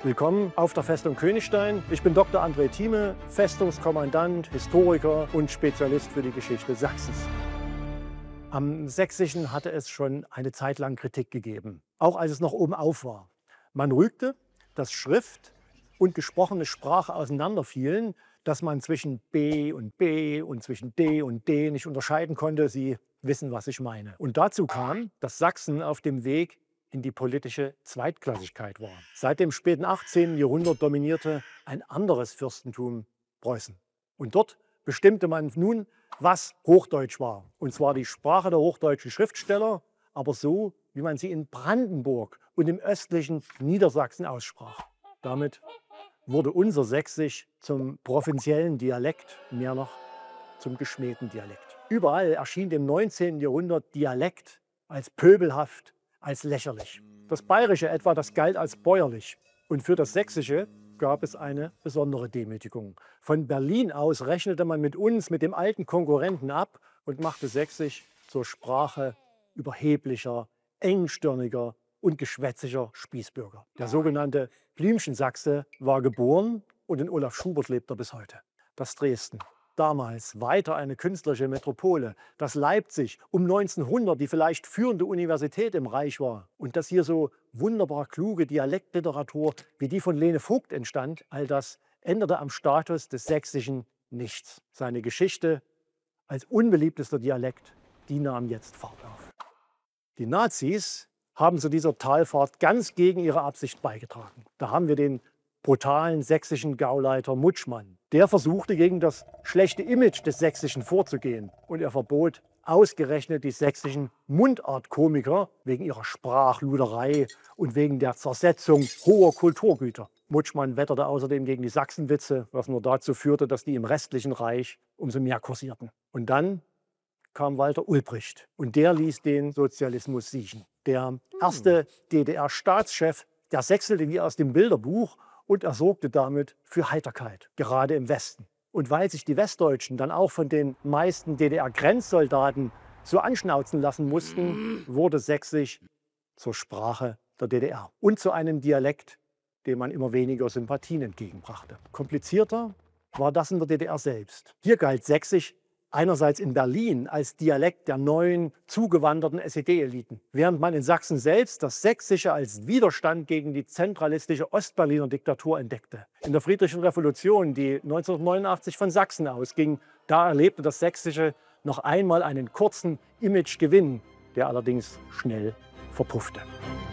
Willkommen auf der Festung Königstein. Ich bin Dr. André Thieme, Festungskommandant, Historiker und Spezialist für die Geschichte Sachsens. Am Sächsischen hatte es schon eine Zeit lang Kritik gegeben, auch als es noch oben auf war. Man rügte, dass Schrift und gesprochene Sprache auseinanderfielen, dass man zwischen B und B und zwischen D und D nicht unterscheiden konnte. Sie wissen, was ich meine. Und dazu kam, dass Sachsen auf dem Weg in die politische Zweitklassigkeit war. Seit dem späten 18. Jahrhundert dominierte ein anderes Fürstentum Preußen. Und dort bestimmte man nun, was Hochdeutsch war. Und zwar die Sprache der hochdeutschen Schriftsteller, aber so, wie man sie in Brandenburg und im östlichen Niedersachsen aussprach. Damit wurde unser Sächsisch zum provinziellen Dialekt, mehr noch zum geschmähten Dialekt. Überall erschien dem 19. Jahrhundert Dialekt als pöbelhaft, als lächerlich. Das Bayerische etwa, das galt als bäuerlich. Und für das Sächsische gab es eine besondere Demütigung. Von Berlin aus rechnete man mit uns, mit dem alten Konkurrenten ab und machte Sächsisch zur Sprache überheblicher, engstirniger und geschwätziger Spießbürger. Der sogenannte Blümchen-Sachse war geboren und in Olaf Schubert lebt er bis heute. Das Dresden. Damals weiter eine künstlerische Metropole, das Leipzig um 1900 die vielleicht führende Universität im Reich war und dass hier so wunderbar kluge Dialektliteratur wie die von Lene Vogt entstand, all das änderte am Status des Sächsischen nichts. Seine Geschichte als unbeliebtester Dialekt, die nahm jetzt Fahrt auf. Die Nazis haben zu dieser Talfahrt ganz gegen ihre Absicht beigetragen. Da haben wir den brutalen sächsischen Gauleiter Mutschmann. Der versuchte, gegen das schlechte Image des Sächsischen vorzugehen. Und er verbot ausgerechnet die sächsischen Mundartkomiker wegen ihrer Sprachluderei und wegen der Zersetzung hoher Kulturgüter. Mutschmann wetterte außerdem gegen die Sachsenwitze, was nur dazu führte, dass die im restlichen Reich umso mehr kursierten. Und dann kam Walter Ulbricht und der ließ den Sozialismus siechen. Der erste DDR-Staatschef, der sächselte wie aus dem Bilderbuch und er sorgte damit für Heiterkeit, gerade im Westen. Und weil sich die Westdeutschen dann auch von den meisten DDR-Grenzsoldaten so anschnauzen lassen mussten, wurde Sächsisch zur Sprache der DDR und zu einem Dialekt, dem man immer weniger Sympathien entgegenbrachte. Komplizierter war das in der DDR selbst. Hier galt Sächsisch einerseits in Berlin als Dialekt der neuen, zugewanderten SED-Eliten, während man in Sachsen selbst das Sächsische als Widerstand gegen die zentralistische Ostberliner Diktatur entdeckte. In der Friedlichen Revolution, die 1989 von Sachsen ausging, da erlebte das Sächsische noch einmal einen kurzen Imagegewinn, der allerdings schnell verpuffte.